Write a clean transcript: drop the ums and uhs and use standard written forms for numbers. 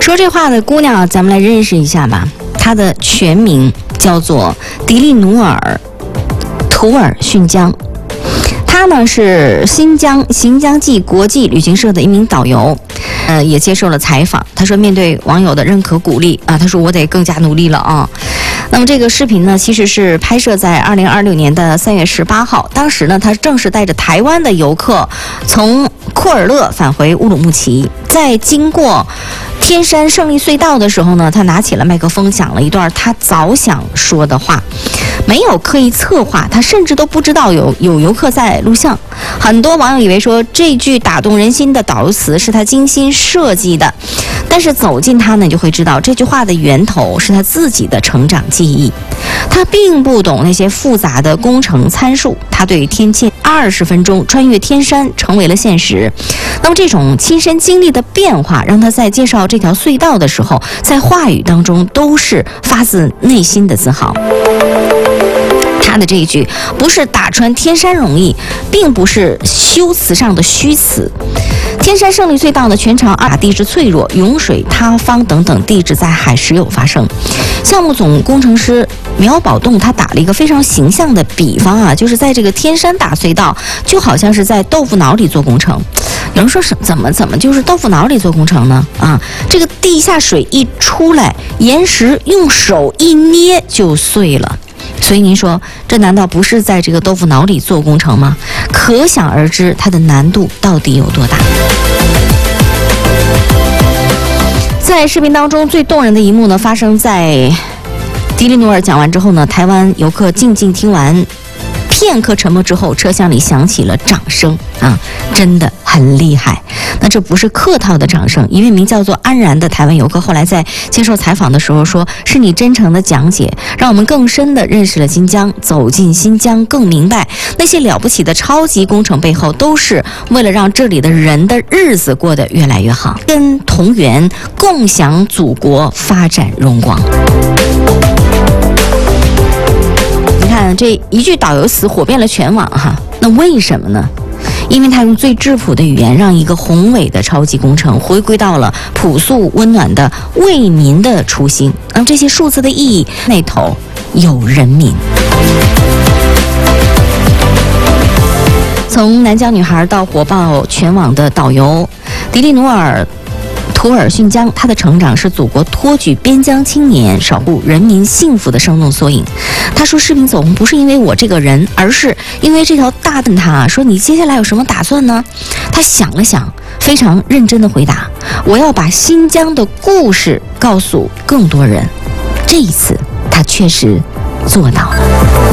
说这话的姑娘，咱们来认识一下吧。她的全名叫做迪利努尔·图尔逊江。他呢是新疆行将记国际旅行社的一名导游，也接受了采访。他说，面对网友的认可鼓励啊，他说我得更加努力了啊。那么这个视频呢，其实是拍摄在2026年的3月18号，当时呢，他正是带着台湾的游客从库尔勒返回乌鲁木齐，在经过天山胜利隧道的时候呢，他拿起了麦克风，讲了一段他早想说的话，没有刻意策划，他甚至都不知道有游客在录像。很多网友以为说这句打动人心的导游词是他精心设计的，但是走近他呢，你就会知道这句话的源头是他自己的成长记忆。他并不懂那些复杂的工程参数，他对天堑20分钟穿越天山成为了现实。那么这种亲身经历的变化，让他在介绍这条隧道的时候，在话语当中都是发自内心的自豪。他的这一句不是打穿天山容易，并不是修辞上的虚词。天山胜利隧道呢，全长地质脆弱，涌水塌方等等地质灾害时有发生。项目总工程师苗宝栋他打了一个非常形象的比方啊，就是在这个天山大隧道，就好像是在豆腐脑里做工程。有人说怎么就是豆腐脑里做工程呢？啊，这个地下水一出来，岩石用手一捏就碎了。所以您说，这难道不是在这个豆腐脑里做工程吗？可想而知，它的难度到底有多大。在视频当中最动人的一幕呢，发生在迪利努尔讲完之后呢，台湾游客静静听完，片刻沉默之后，车厢里响起了掌声啊，真的很厉害。那这不是客套的掌声，一位名叫做安然的台湾游客后来在接受采访的时候说，是你真诚的讲解，让我们更深地认识了新疆，走进新疆更明白那些了不起的超级工程背后都是为了让这里的人的日子过得越来越好，跟同源共享祖国发展荣光。你看这一句导游词火遍了全网哈，那为什么呢？因为他用最质朴的语言，让一个宏伟的超级工程回归到了朴素温暖的为民的初心。这些数字的意义那头有人民。从南疆女孩到火爆全网的导游迪利努尔图尔逊江，他的成长是祖国托举边疆青年守护人民幸福的生动缩影。他说视频走红不是因为我这个人，而是因为这条大问他说你接下来有什么打算呢？他想了想，非常认真的回答，我要把新疆的故事告诉更多人。这一次他确实做到了。